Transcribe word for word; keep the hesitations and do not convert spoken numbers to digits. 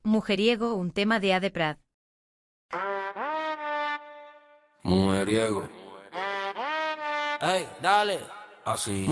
Mujeriego, un tema de A de Prat. Mujeriego. Ey, dale. Así.